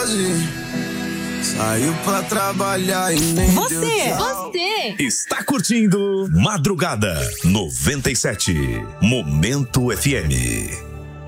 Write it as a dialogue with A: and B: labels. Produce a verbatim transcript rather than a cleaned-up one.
A: doze. Saiu pra trabalhar e nem
B: Você,
A: deu tchau.
B: você
C: Está curtindo Madrugada noventa e sete, Momento F M.